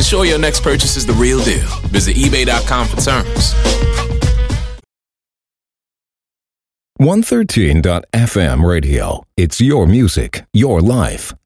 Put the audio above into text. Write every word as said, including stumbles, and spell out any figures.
ensure your next purchase is the real deal. Visit ebay dot com for terms. one thirteen dot f m radio. It's your music, your life.